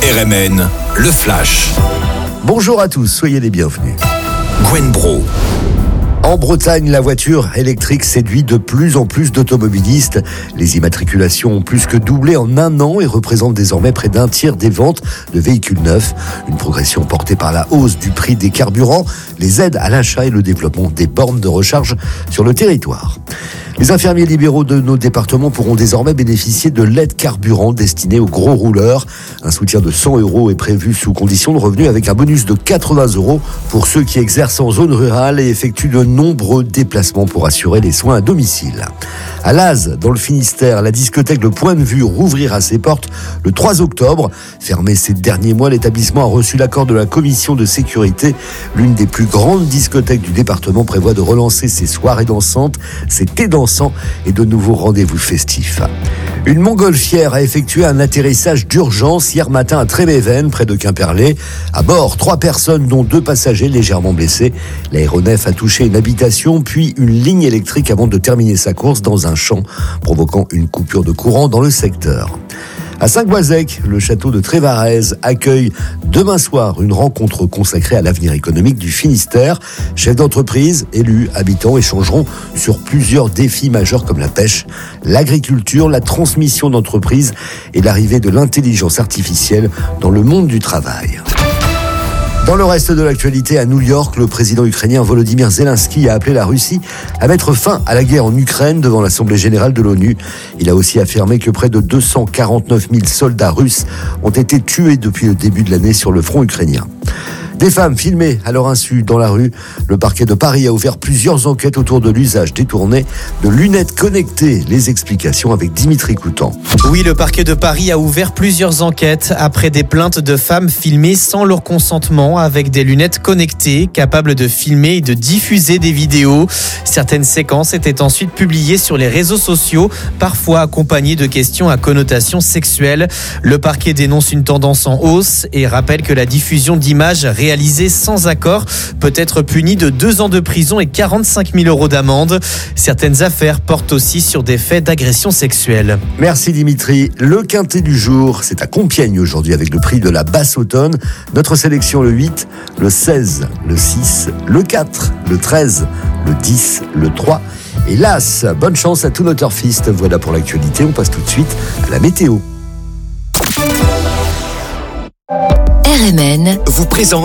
RMN, le Flash. Bonjour à tous, soyez les bienvenus. Gwen Bro. En Bretagne, la voiture électrique séduit de plus en plus d'automobilistes. Les immatriculations ont plus que doublé en un an et représentent désormais près d'un tiers des ventes de véhicules neufs. Une progression portée par la hausse du prix des carburants, les aides à l'achat et le développement des bornes de recharge sur le territoire. Les infirmiers libéraux de nos départements pourront désormais bénéficier de l'aide carburant destinée aux gros rouleurs. Un soutien de 100 € est prévu sous condition de revenus avec un bonus de 80 € pour ceux qui exercent en zone rurale et effectuent de nombreux déplacements pour assurer les soins à domicile. À Laz, dans le Finistère, la discothèque Le Point de Vue rouvrira ses portes le 3 octobre. Fermé ces derniers mois, l'établissement a reçu l'accord de la commission de sécurité. L'une des plus grandes discothèques du département prévoit de relancer ses soirées dansantes, ses thés dansants et de nouveaux rendez-vous festifs. Une montgolfière a effectué un atterrissage d'urgence hier matin à Tréméven, près de Quimperlé. À bord, 3 personnes, dont 2 passagers légèrement blessés. L'aéronef a touché une habitation, puis une ligne électrique avant de terminer sa course dans un champ, provoquant une coupure de courant dans le secteur. À Saint-Goazec, le château de Trévarez accueille demain soir une rencontre consacrée à l'avenir économique du Finistère. Chefs d'entreprise, élus, habitants échangeront sur plusieurs défis majeurs comme la pêche, l'agriculture, la transmission d'entreprises et l'arrivée de l'intelligence artificielle dans le monde du travail. Dans le reste de l'actualité, à New York, le président ukrainien Volodymyr Zelensky a appelé la Russie à mettre fin à la guerre en Ukraine devant l'Assemblée générale de l'ONU. Il a aussi affirmé que près de 249 000 soldats russes ont été tués depuis le début de l'année sur le front ukrainien. Des femmes filmées à leur insu dans la rue. Le parquet de Paris a ouvert plusieurs enquêtes autour de l'usage détourné de lunettes connectées. Les explications avec Dimitri Coutan. Oui, le parquet de Paris a ouvert plusieurs enquêtes après des plaintes de femmes filmées sans leur consentement avec des lunettes connectées capables de filmer et de diffuser des vidéos. Certaines séquences étaient ensuite publiées sur les réseaux sociaux, parfois accompagnées de questions à connotation sexuelle. Le parquet dénonce une tendance en hausse et rappelle que la diffusion d'images réalisée sans accord peut être punie de 2 ans de prison et 45 000 € d'amende. Certaines affaires portent aussi sur des faits d'agression sexuelle. Merci Dimitri. Le quintet du jour, c'est à Compiègne aujourd'hui avec le prix de la Basse-Automne. Notre sélection le 8, le 16, le 6, le 4, le 13, le 10, le 3 et l'As. Bonne chance à tous nos turfistes. Voilà pour l'actualité. On passe tout de suite à la météo. RMN vous présente